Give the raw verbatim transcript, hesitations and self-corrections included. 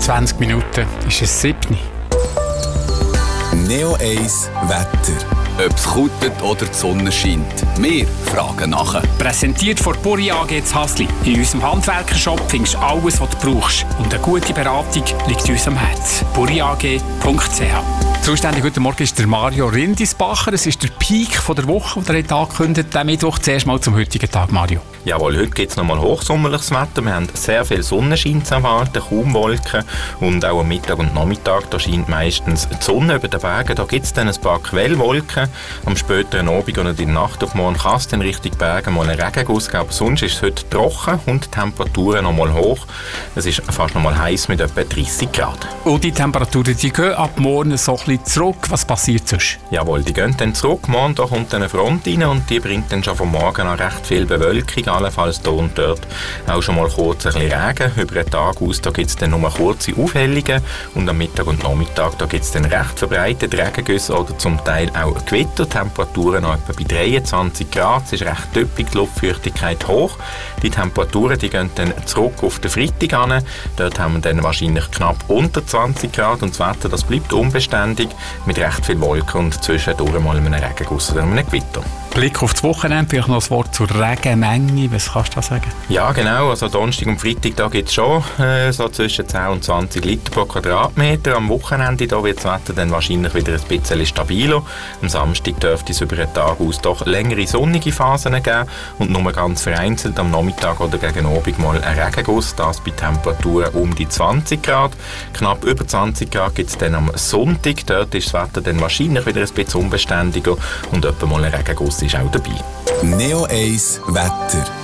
zwanzig Minuten ist es sieben. Neo eins Wetter. Ob es kutet oder die Sonne scheint. Wir fragen nachher. Präsentiert von Buri A G zu Hasli. In unserem Handwerkershop findest du alles, was du brauchst. Und eine gute Beratung liegt uns am Herzen. buri a g punkt c h. Zuständig heute Morgen ist der Mario Rindisbacher. Es ist der Peak von der Woche, den er angekündigt hat. Der Mittwoch zuerst mal zum heutigen Tag, Mario. Jawohl, heute gibt es nochmal hochsommerliches Wetter. Wir haben sehr viel Sonnenschein zu erwarten, kaum Wolken. Und auch am Mittag und Nachmittag da scheint meistens die Sonne über den Bergen. Da gibt es dann ein paar Quellwolken. Am späteren Abend und in der Nacht auf morgen kann es dann Richtung Berge mal einen Regenguss geben. Aber sonst ist es heute trocken und die Temperaturen nochmal hoch. Es ist fast nochmal heiß mit etwa dreissig Grad. Und die Temperaturen die gehen ab morgen so ein bisschen zurück. Was passiert sonst? Jawohl, die gehen dann zurück. Morgen da kommt eine Front rein und die bringt dann schon von morgen an recht viel Bewölkung. Allenfalls hier und dort auch schon mal kurz ein bisschen Regen. Über den Tag aus gibt es dann nur kurze Aufhellungen und am Mittag und Nachmittag gibt es dann recht verbreitet Regengüsse oder zum Teil auch Gewitter. Temperaturen noch etwa bei dreiundzwanzig Grad. Es ist recht üppig, die Luftfeuchtigkeit hoch. Die Temperaturen die gehen dann zurück auf den Freitag an. Dort haben wir dann wahrscheinlich knapp unter zwanzig Grad und das Wetter das bleibt unbeständig mit recht viel Wolken und zwischendurch mal einem Regenguss oder einem Gewitter. Blick auf das Wochenende, vielleicht noch ein Wort zur Regenmenge. Was kannst du da sagen? Ja, genau. Also Donnerstag und Freitag da gibt es schon äh, so zwischen zehn und zwanzig Liter pro Quadratmeter. Am Wochenende da wird das Wetter dann wahrscheinlich wieder ein bisschen stabiler. Am Samstag dürfte es über den Tag aus doch längere sonnige Phasen geben und nur ganz vereinzelt am Nachmittag oder gegen Abend mal ein Regenguss. Das bei Temperaturen um die zwanzig Grad. Knapp über zwanzig Grad gibt es dann am Sonntag. Dort ist das Wetter dann wahrscheinlich wieder ein bisschen unbeständiger und etwa mal ein Regenguss ist auch dabei. Neo eins Wetter.